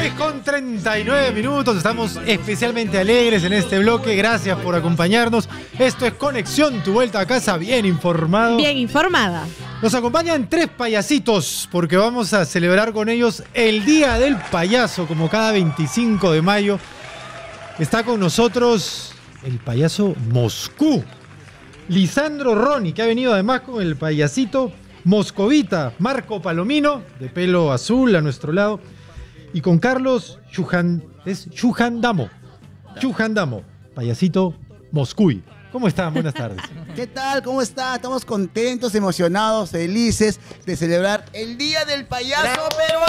10:39, estamos especialmente alegres en este bloque, gracias por acompañarnos. Esto es Conexión, tu vuelta a casa bien informado. Bien informada. Nos acompañan 3 payasitos porque vamos a celebrar con ellos el Día del Payaso, como cada 25 de mayo. Está con nosotros el payaso Moscú, Lisandro Roni, que ha venido además con el payasito Moscovita, Marco Palomino, de pelo azul a nuestro lado, y con Carlos Chujandamo, payasito Moscuy. ¿Cómo están? Buenas tardes. ¿Qué tal? ¿Cómo está? Estamos contentos, emocionados, felices de celebrar el Día del Payaso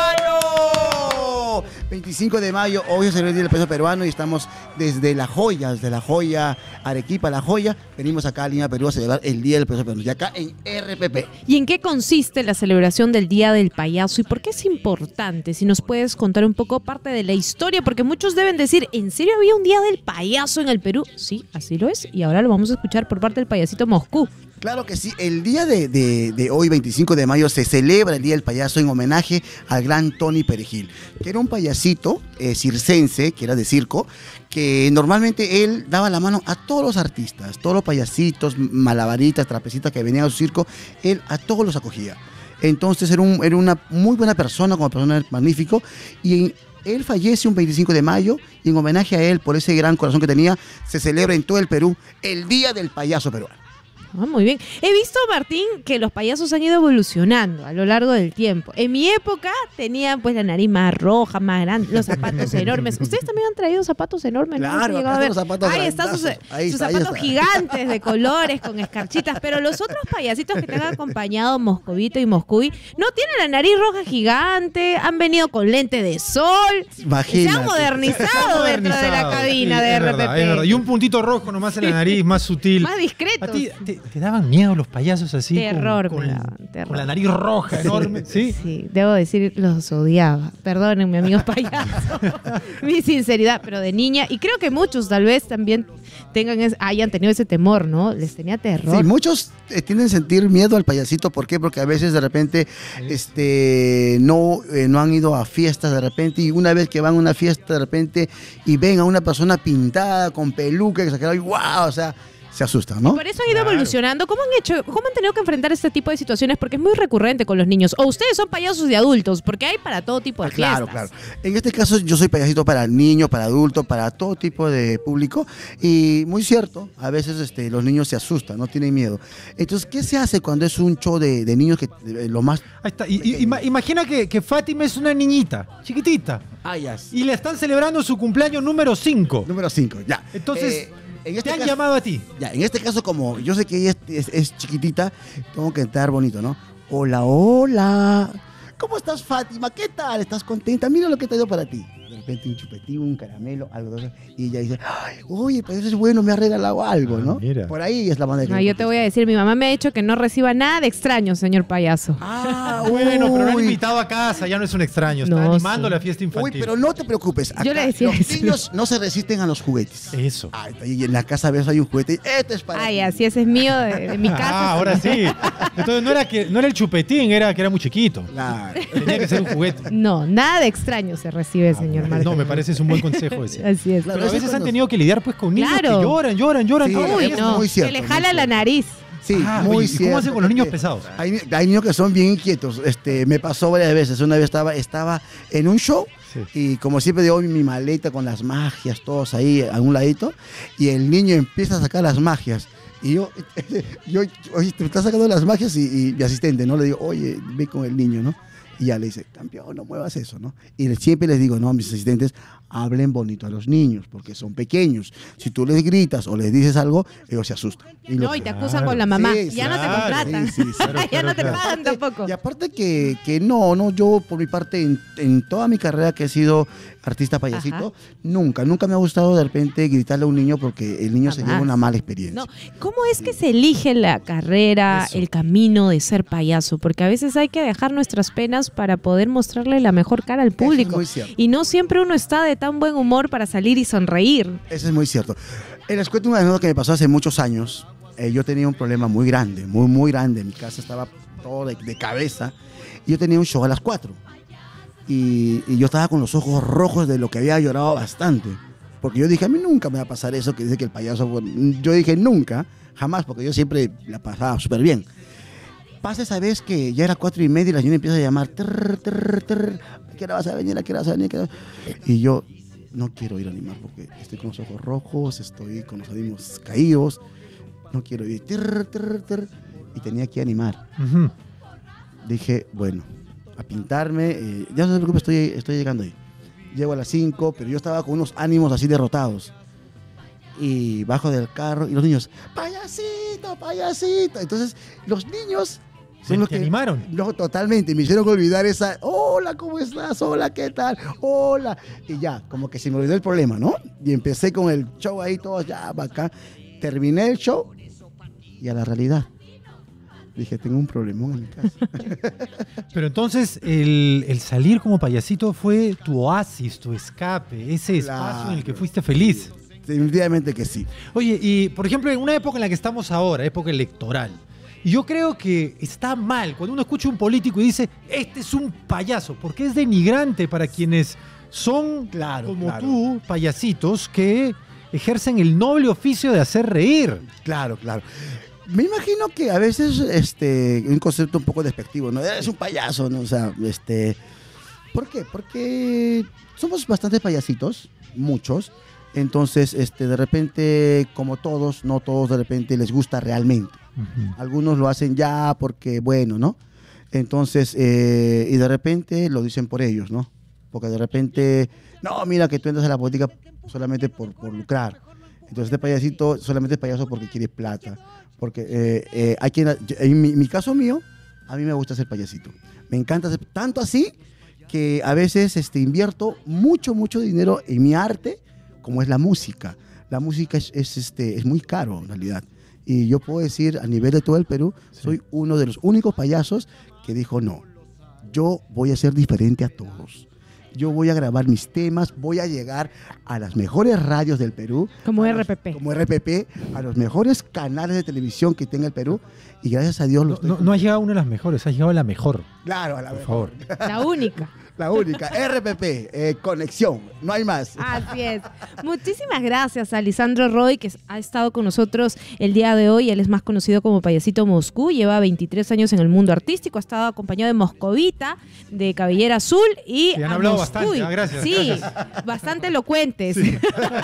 Peruano. 25 de mayo, hoy se celebra el Día del Payaso Peruano y estamos desde La Joya, Arequipa, La Joya. Venimos acá a Lima, Perú, a celebrar el Día del Payaso Peruano y acá en RPP. ¿Y en qué consiste la celebración del Día del Payaso y por qué es importante? Si nos puedes contar un poco parte de la historia, porque muchos deben decir, ¿en serio había un Día del Payaso en el Perú? Sí, así lo es, y ahora lo vamos a escuchar por parte del payasito Moscú. Claro que sí, el día de hoy, 25 de mayo, se celebra el Día del Payaso en homenaje al gran Tony Perejil, que era un payasito circense, que era de circo, que normalmente él daba la mano a todos los artistas, todos los payasitos, malabaritas, trapecistas que venían a su circo, él a todos los acogía. Entonces era una muy buena persona, como persona magnífico, y él fallece un 25 de mayo y en homenaje a él, por ese gran corazón que tenía, se celebra en todo el Perú el Día del Payaso Peruano. Ah, muy bien. He visto, Martín, que los payasos han ido evolucionando a lo largo del tiempo. En mi época tenían pues la nariz más roja, más grande, los zapatos enormes. ¿Ustedes también han traído zapatos enormes? Claro, ¿No? los zapatos ahí están sus zapatos gigantes de colores, con escarchitas. Pero los otros payasitos que te han acompañado, Moscovito y Moscuy, no tienen la nariz roja gigante, han venido con lente de sol. Imagínate. Se han modernizado dentro de la cabina de RPP. Es verdad. Y un puntito rojo nomás en la nariz, más sutil. Más discreto. ¿A ti te daban miedo los payasos así? Terror, con terror. Con la nariz roja enorme. ¿Sí? Sí, debo decir, los odiaba. Perdónenme, amigos payasos. Mi sinceridad, pero de niña. Y creo que muchos tal vez también hayan tenido ese temor, ¿no? Les tenía terror. Sí, muchos tienden a sentir miedo al payasito. ¿Por qué? Porque a veces de repente no han ido a fiestas de repente, y una vez que van a una fiesta de repente y ven a una persona pintada con peluca, exagerada, y wow, o sea, se asustan, ¿no? Por eso han ido evolucionando. ¿Cómo han tenido que enfrentar este tipo de situaciones? Porque es muy recurrente con los niños. O ustedes son payasos de adultos, porque hay para todo tipo de fiestas. Claro. En este caso yo soy payasito para niños, para adultos, para todo tipo de público. Y muy cierto, a veces los niños se asustan, no tienen miedo. Entonces, ¿qué se hace cuando es un show de niños que lo más... Ahí está. Imagina que Fátima es una niñita, chiquitita. Y le están celebrando su cumpleaños número 5. Número 5, ya. Entonces... te han llamado a ti. Ya, en este caso, como yo sé que ella es chiquitita, tengo que entrar bonito, ¿no? Hola. ¿Cómo estás, Fátima? ¿Qué tal? ¿Estás contenta? Mira lo que he traído para ti. De repente un chupetín, un caramelo, algo de eso. Y ella dice, ay, oye, pues eso es bueno, me ha regalado algo, ¿no? Mira. Por ahí es la manera. No, yo te voy a decir, mi mamá me ha dicho que no reciba nada de extraño, señor payaso. Bueno, pero lo han invitado a casa, ya no es un extraño, está animando la fiesta infantil. Uy, pero no te preocupes. Acá yo le decía los niños no se resisten a los juguetes. Eso. Y en la casa ves hay un juguete. Este es para ti. Así ese es mío, de mi casa. Ahora sí. Entonces no era el chupetín, era que era muy chiquito. Claro. Tenía que ser un juguete. No, nada de extraño se recibe, señor Martín. No, me parece es un buen consejo ese. Así es. Pero a veces han tenido que lidiar pues con niños que lloran. Sí, uy, no, muy cierto, que le jala la nariz. Sí, muy muy cierto. cierto. ¿Cómo hacen con los niños pesados? Hay niños que son bien inquietos. Me pasó varias veces. Una vez estaba en un show y como siempre llevo mi maleta con las magias, todos ahí a un ladito, y el niño empieza a sacar las magias. Y yo oye, te estás sacando las magias y mi asistente, ¿no? Le digo, oye, ve con el niño, ¿no? Y ya le dice, campeón, no muevas eso, ¿no? Y siempre les digo, no, mis asistentes, hablen bonito a los niños, porque son pequeños. Si tú les gritas o les dices algo, ellos se asustan. Y te acusan con la mamá. Sí, ya no te contratan. Sí, ya no te pagan tampoco. Y aparte que no, yo por mi parte, en toda mi carrera que he sido artista payasito, nunca me ha gustado de repente gritarle a un niño porque el niño se lleva una mala experiencia. No. ¿Cómo es que se elige la carrera, el camino de ser payaso? Porque a veces hay que dejar nuestras penas para poder mostrarle la mejor cara al público. Eso es muy cierto. Y no siempre uno está de tan buen humor para salir y sonreír. Eso es muy cierto. Les cuento una anécdota que me pasó hace muchos años. Yo tenía un problema muy grande, muy grande. Mi casa estaba todo de cabeza. Y yo tenía un show a las 4. y yo estaba con los ojos rojos de lo que había llorado bastante. Porque yo dije, a mí nunca me va a pasar eso que dice que el payaso... Yo dije, nunca, jamás, porque yo siempre la pasaba súper bien. Pasa esa vez que ya era 4:30 y la señora empieza a llamar. ¿A qué hora vas a venir? ¿A qué hora vas a venir? Y yo no quiero ir a animar porque estoy con los ojos rojos, estoy con los ánimos caídos. No quiero ir. Y tenía que animar. Ujú. Dije, bueno, a pintarme. Ya no se preocupe, estoy llegando ahí. Llego a las 5, pero yo estaba con unos ánimos así derrotados. Y bajo del carro y los niños, payasito, payasito. Entonces, los niños son los ¿Te que animaron? No, totalmente. Me hicieron olvidar esa, hola, ¿cómo estás? Hola, ¿qué tal? Hola. Y ya, como que se me olvidó el problema, ¿no? Y empecé con el show ahí, todos ya, acá. Terminé el show y a la realidad. Dije, tengo un problemón en mi casa. Pero entonces el salir como payasito fue tu oasis, tu escape, ese espacio en el que fuiste feliz. Definitivamente que sí. Oye, y por ejemplo, en una época en la que estamos ahora, época electoral, y yo creo que está mal cuando uno escucha a un político y dice, este es un payaso, porque es denigrante para quienes son como tú, payasitos, que ejercen el noble oficio de hacer reír. Claro. Me imagino que a veces un concepto un poco despectivo, ¿no? Es un payaso, ¿no? O sea, ¿por qué? Porque somos bastantes payasitos, muchos. Entonces, de repente, como todos, no todos de repente les gusta realmente. Uh-huh. Algunos lo hacen ya porque, bueno, ¿no? Entonces, y de repente lo dicen por ellos, ¿no? Porque de repente, no, mira que tú entras a la política solamente por lucrar. Entonces este payasito solamente es payaso porque quiere plata. Porque hay quien, en mi caso mío, a mí me gusta ser payasito. Me encanta ser, tanto así que a veces invierto mucho dinero en mi arte, como es la música. La música es muy caro en realidad. Y yo puedo decir, a nivel de todo el Perú, soy uno de los únicos payasos que dijo, no, yo voy a ser diferente a todos. Yo voy a grabar mis temas, voy a llegar a las mejores radios del Perú. Como RPP. Como RPP, a los mejores canales de televisión que tenga el Perú. Y gracias a Dios... No has llegado a una de las mejores, has llegado a la mejor. Claro, a la mejor. Por favor. La única. La única, RPP, conexión, no hay más. Así es. Muchísimas gracias a Lisandro Roy, que ha estado con nosotros el día de hoy. Él es más conocido como Payasito Moscú, lleva 23 años en el mundo artístico, ha estado acompañado de Moscovita, de Cabellera Azul y han hablado bastante, gracias. Sí, gracias. bastante elocuentes. Sí.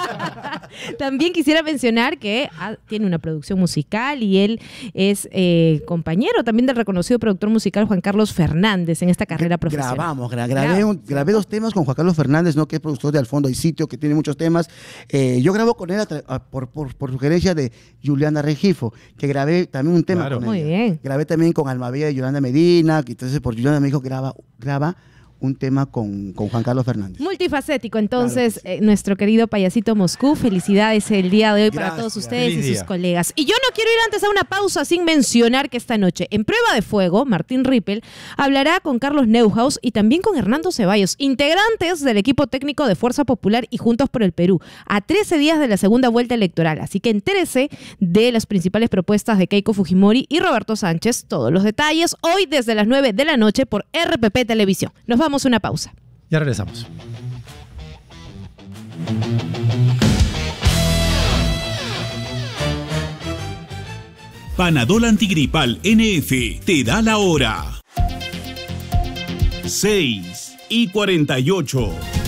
También quisiera mencionar que tiene una producción musical y él es compañero también del reconocido productor musical Juan Carlos Fernández en esta carrera profesional. Grabé 2 temas con Juan Carlos Fernández, ¿no? Que es productor de Al Fondo Hay Sitio, que tiene muchos temas. Yo grabo con él por sugerencia de Juliana Regifo, que grabé también un tema con Muy ella. bien. Grabé también con Alma Bella y Yolanda Medina, que entonces por Juliana me dijo, graba un tema con Juan Carlos Fernández. Multifacético, entonces, Claro que sí. Nuestro querido Payasito Moscú. Felicidades el día de hoy para Gracias. todos ustedes Feliz y sus día. colegas. Y yo no quiero ir antes a una pausa sin mencionar que esta noche, en Prueba de Fuego, Martín Rippel hablará con Carlos Neuhaus y también con Hernando Ceballos, integrantes del equipo técnico de Fuerza Popular y Juntos por el Perú, a 13 días de la segunda vuelta electoral. Así que entérese de las principales propuestas de Keiko Fujimori y Roberto Sánchez. Todos los detalles hoy desde las 9 de la noche por RPP Televisión. Nos vamos a una pausa. Ya regresamos. Panadol Antigripal NF te da la hora. 6:48.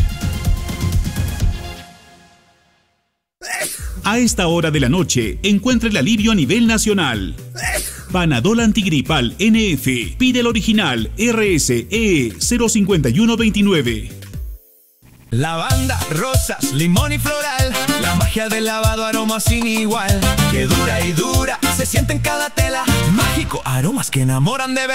A esta hora de la noche, encuentra el alivio a nivel nacional. Panadol Antigripal NF. Pide el original RSE 05129. Lavanda, rosas, limón y floral. La magia del lavado, aroma sin igual. Que dura y dura, se siente en cada tela. Mágico, aromas que enamoran de verdad.